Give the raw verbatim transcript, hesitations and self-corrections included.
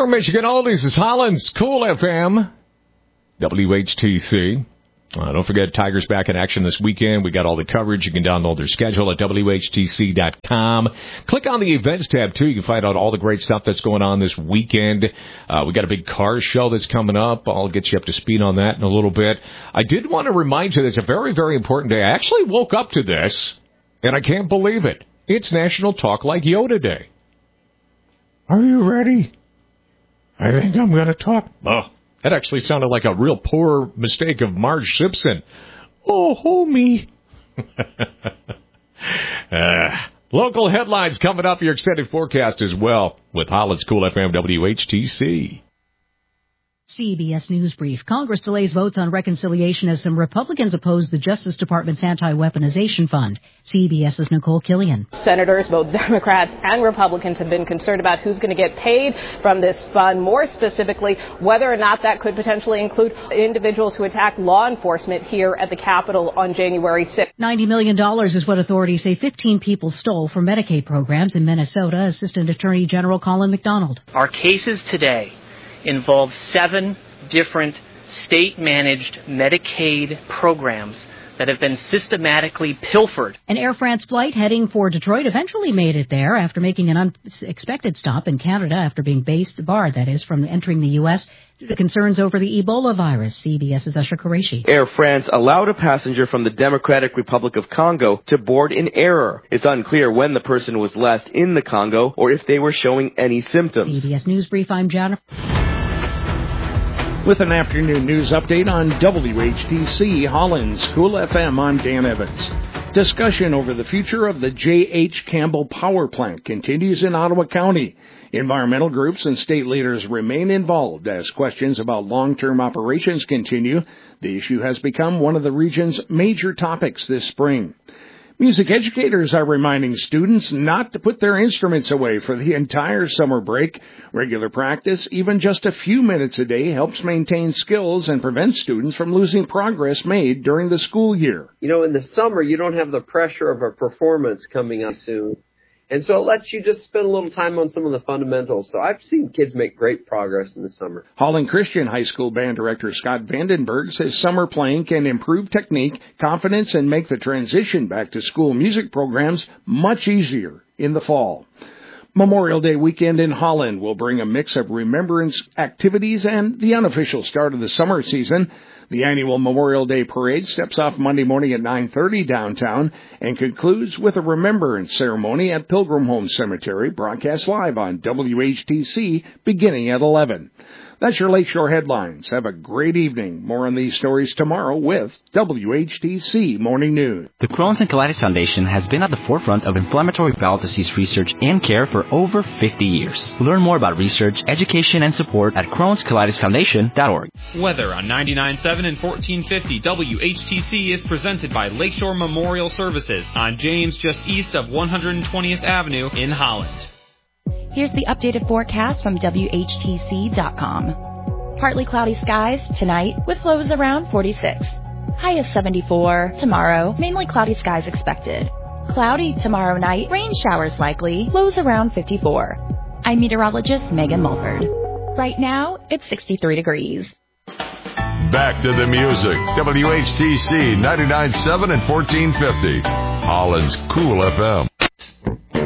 Your Michigan Oldies is Holland's Cool F M, W H T C. Uh, don't forget, Tigers back in action this weekend. We got all the coverage. You can download their schedule at W H T C dot com. Click on the events tab, too. You can find out all the great stuff that's going on this weekend. Uh, we got a big car show that's coming up. I'll get you up to speed on that in a little bit. I did want to remind you that it's a very, very important day. I actually woke up to this, and I can't believe it. It's National Talk Like Yoda Day. Are you ready? I think I'm going to talk. Oh. That actually sounded like a real poor mistake of Marge Simpson. Oh, homie. uh, local headlines coming up, your extended forecast as well with Holland's Cool F M W H T C. C B S News Brief. Congress delays votes on reconciliation as some Republicans oppose the Justice Department's anti-weaponization fund. CBS's Nicole Killian. Senators, both Democrats and Republicans, have been concerned about who's going to get paid from this fund. More specifically, whether or not that could potentially include individuals who attacked law enforcement here at the Capitol on January sixth. ninety million dollars is what authorities say fifteen people stole from Medicaid programs in Minnesota. Assistant Attorney General Colin McDonald. Our cases today involve seven different state-managed Medicaid programs that have been systematically pilfered. An Air France flight heading for Detroit eventually made it there after making an unexpected stop in Canada after being based, barred, that is, from entering the U S due to concerns over the Ebola virus. CBS's Usher Qureshi. Air France allowed a passenger from the Democratic Republic of Congo to board in error. It's unclear when the person was last in the Congo or if they were showing any symptoms. C B S News Brief, I'm Jennifer. With an afternoon news update on W H T C, Holland's Cool F M, I'm Dan Evans. Discussion over the future of the J H. Campbell Power Plant continues in Ottawa County. Environmental groups and state leaders remain involved as questions about long-term operations continue. The issue has become one of the region's major topics this spring. Music educators are reminding students not to put their instruments away for the entire summer break. Regular practice, even just a few minutes a day, helps maintain skills and prevents students from losing progress made during the school year. You know, in the summer, you don't have the pressure of a performance coming up soon. And so it lets you just spend a little time on some of the fundamentals. So I've seen kids make great progress in the summer. Holland Christian High School band director Scott Vandenberg says summer playing can improve technique, confidence, and make the transition back to school music programs much easier in the fall. Memorial Day weekend in Holland will bring a mix of remembrance activities and the unofficial start of the summer season. The annual Memorial Day Parade steps off Monday morning at nine thirty downtown and concludes with a remembrance ceremony at Pilgrim Home Cemetery, broadcast live on W H T C beginning at eleven. That's your Lakeshore Headlines. Have a great evening. More on these stories tomorrow with W H T C Morning News. The Crohn's and Colitis Foundation has been at the forefront of inflammatory bowel disease research and care for over fifty years. Learn more about research, education, and support at crohns colitis foundation dot org. Weather on ninety-nine point seven and fourteen fifty W H T C is presented by Lakeshore Memorial Services on James, just east of one hundred twentieth Avenue in Holland. Here's the updated forecast from W H T C dot com. Partly cloudy skies tonight with lows around forty-six. High of seventy-four. Tomorrow, mainly cloudy skies expected. Cloudy tomorrow night, rain showers likely, lows around fifty-four. I'm meteorologist Megan Mulford. Right now, it's sixty-three degrees. Back to the music. W H T C ninety-nine point seven and fourteen fifty. Holland's Cool F M.